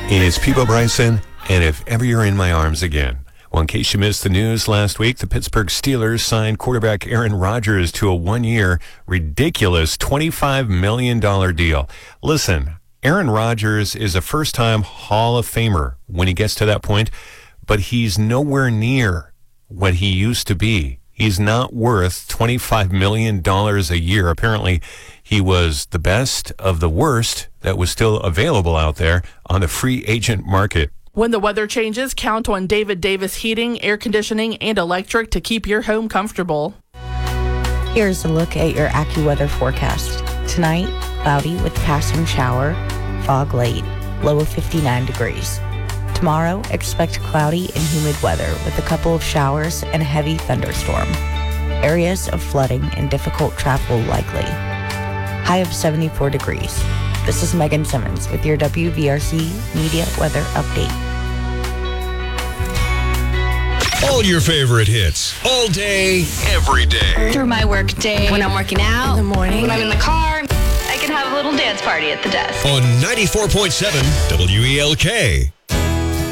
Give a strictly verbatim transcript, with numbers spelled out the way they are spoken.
It's Peebo Bryson, and if ever you're in my arms again. Well, in case you missed the news last week, the Pittsburgh Steelers signed quarterback Aaron Rodgers to a one-year, ridiculous twenty-five million dollars deal. Listen, Aaron Rodgers is a first-time Hall of Famer when he gets to that point, but he's nowhere near what he used to be. He's not worth twenty-five million dollars a year. Apparently, he was the best of the worst that was still available out there on the free agent market. When the weather changes, count on David Davis Heating, Air Conditioning, and Electric to keep your home comfortable. Here's a look at your AccuWeather forecast. Tonight, cloudy with passing shower, fog late, low of fifty-nine degrees. Tomorrow, expect cloudy and humid weather with a couple of showers and a heavy thunderstorm. Areas of flooding and difficult travel likely. High of seventy-four degrees. This is Megan Simmons with your W V R C Media Weather Update. All your favorite hits, all day, every day. Through my work day, when I'm working out, In the morning. when I'm in the car, I can have a little dance party at the desk. On ninety-four point seven W E L K.